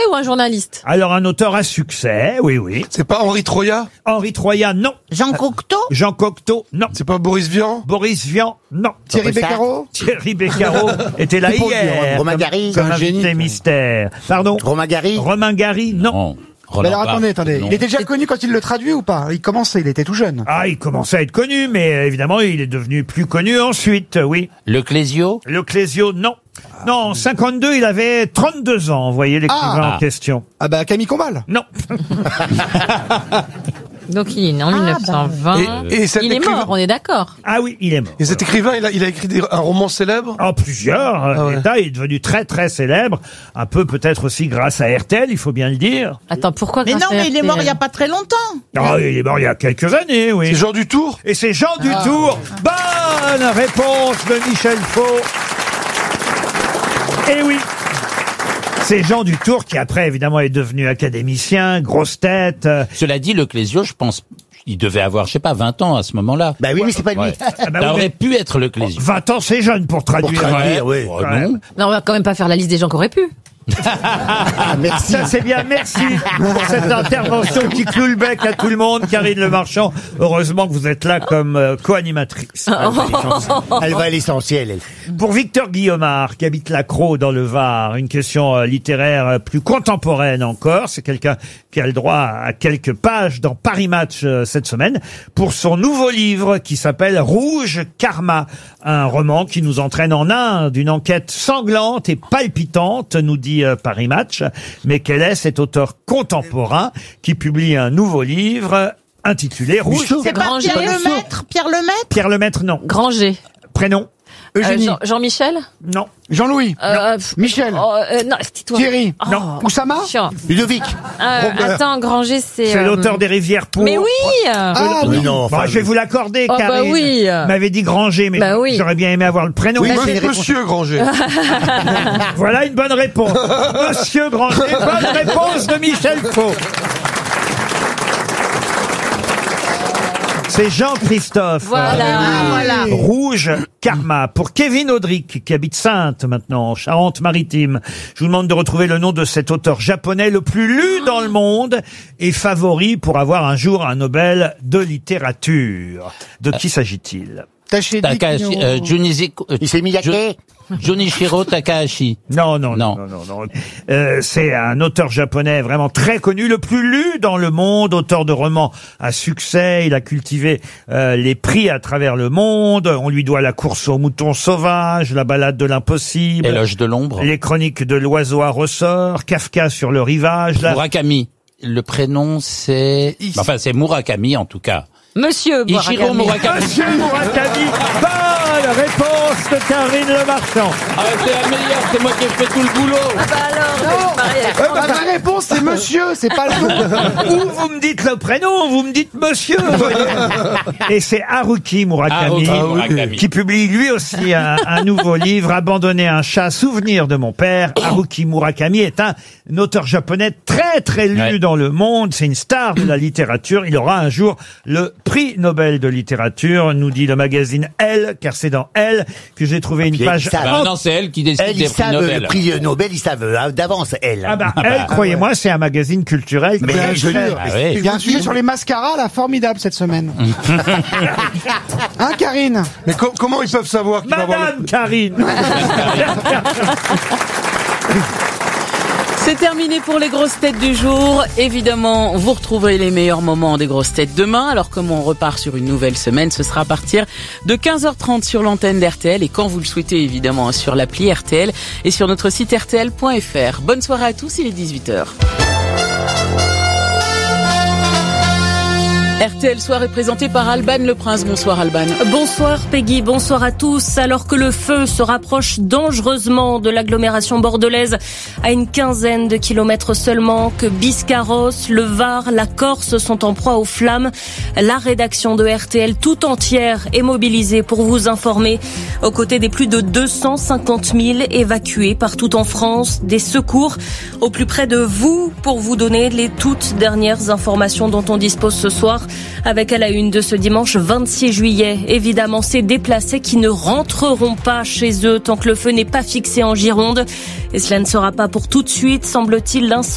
ou un journaliste? Alors, un auteur à succès, oui. C'est pas Henri Troya? Henri Troya, non. Jean Cocteau? Jean Cocteau, non. C'est pas Boris Vian? Boris Vian, non. Thierry Beccaro? Thierry Beccaro était là hier. Romain Gary? C'est un génie, Des ça. mystères. Pardon? Romain Gary? Romain Gary, non. Non. Mais alors Roland Barthes, attendez. non. Il était déjà connu quand il le traduit ou pas? Il était tout jeune. Ah, il commençait à être connu, mais évidemment, il est devenu plus connu ensuite, oui. Le Clésio? Le Clésio, non. Non, en 52, il avait 32 ans, vous voyez l'écrivain en question. Ah bah Camille Combal. Non. Donc il est né en 1920. Et cet Il est écrivain- mort, on est d'accord. Ah oui, il est mort. Et cet écrivain, il a écrit un roman célèbre? En plusieurs. ouais. État, il est devenu très très célèbre. Un peu peut-être aussi grâce à RTL, il faut bien le dire. Attends, pourquoi Mais grâce non, à mais il est RTL? mort il y a pas très longtemps. Ah, il est mort il y a quelques années, oui. C'est Jean Dutour? Et c'est Jean Dutour. Bonne réponse de Michel Faux. Eh oui. C'est Jean Dutour qui après évidemment est devenu académicien, grosse tête. Cela dit, le Clésio, je pense, il devait avoir, je sais pas, 20 ans à ce moment-là. Bah oui, mais c'est pas lui. Ouais. Ah bah Ça oui, aurait mais pu être le Clésio. 20 ans, c'est jeune pour traduire. oui. Oh, non. Non, on va quand même pas faire la liste des gens qui auraient pu. Merci. Ça c'est bien, merci pour cette intervention qui cloue le bec à tout le monde, Karine Le Marchand. Heureusement que vous êtes là comme co-animatrice. Elle va à l'essentiel, elle. Pour Victor Guillaumard, qui habite La Crau dans le Var, une question littéraire plus contemporaine encore. C'est quelqu'un qui a le droit à quelques pages dans Paris Match cette semaine pour son nouveau livre qui s'appelle Rouge Karma, un roman qui nous entraîne en Inde, une enquête sanglante et palpitante, nous dit Paris Match. Mais quel est cet auteur contemporain qui publie un nouveau livre intitulé Rouge C'est pas Granger. Pierre Lemaitre? Pierre Lemaitre? Pierre Lemaître, non. Granger. Prénom? Eugénie. Jean-Michel? Non. Jean-Louis. Michel. Non, c'est toi. Thierry. Oh, Non. Oussama. chiant. Ludovic. Attends, Granger, c'est... C'est l'auteur des Rivières pourpres. Mais oui Ah oui. Non, Bon, je vais vous l'accorder, Oh, bah Karine. oui. Vous m'avez dit Granger, mais Bah oui. j'aurais bien aimé avoir le prénom. Oui, j'ai des Monsieur Granger. Voilà une bonne réponse. Monsieur Granger, bonne réponse de Michel Faux. C'est Jean-Christophe. Voilà. Rouge Karma. Pour Kevin Audric, qui habite Saintes maintenant, en Charente-Maritime. Je vous demande de retrouver le nom de cet auteur japonais le plus lu dans le monde et favori pour avoir un jour un Nobel de littérature. De qui s'agit-il? Takahashi, Junichiro Takahashi. Non. C'est un auteur japonais vraiment très connu, le plus lu dans le monde, auteur de romans à succès. Il a cultivé les prix à travers le monde. On lui doit La course aux moutons sauvages, La balade de l'impossible, Éloge de l'ombre. Les chroniques de l'oiseau à ressort, Kafka sur le rivage. Murakami. Le prénom, c'est... Enfin, c'est Murakami, en tout cas. Monsieur Ichiro Murakami. Monsieur Murakami, bonne réponse de Karine Le Marchand. Ah, c'est la meilleure, c'est moi qui ai fait tout le boulot. Ah bah alors, La vraie réponse, c'est monsieur, c'est pas le nom. Ou vous me dites le prénom, vous me dites monsieur. Et c'est Haruki Murakami, Haruki Murakami. qui publie lui aussi un nouveau livre, Abandonner un chat, souvenir de mon père. Haruki Murakami est un auteur japonais très très lu dans le monde. C'est une star de la littérature. Il aura un jour le prix Nobel de littérature, nous dit le magazine Elle, car c'est dans Elle que j'ai trouvé une page. Non, c'est elle qui décide Elle, des ils prix savent, Nobel. le prix Nobel, ils savent d'avance, elle. Ah bah, Elle, croyez-moi, c'est un magazine culturel. Mais très bien sûr. cher. Ah oui. Il y a un sujet sur les mascaras, là, formidable cette semaine. Hein, Karine? Mais comment ils peuvent savoir qu'il va avoir Madame Karine. C'est terminé pour les grosses têtes du jour. Évidemment, vous retrouverez les meilleurs moments des grosses têtes demain. Alors comme on repart sur une nouvelle semaine, ce sera à partir de 15h30 sur l'antenne d'RTL et quand vous le souhaitez évidemment sur l'appli RTL et sur notre site rtl.fr. Bonne soirée à tous, il est 18h. RTL soirée présentée par Alban Le Prince. Bonsoir Alban. Bonsoir Peggy, bonsoir à tous. Alors que le feu se rapproche dangereusement de l'agglomération bordelaise, à une quinzaine de kilomètres seulement, que Biscarrosse, le Var, la Corse sont en proie aux flammes, la rédaction de RTL tout entière est mobilisée pour vous informer. Aux côtés des plus de 250 000 évacués partout en France, des secours au plus près de vous pour vous donner les toutes dernières informations dont on dispose ce soir. Avec à la une de ce dimanche 26 juillet, évidemment ces déplacés qui ne rentreront pas chez eux tant que le feu n'est pas fixé en Gironde. Et cela ne sera pas pour tout de suite, semble-t-il.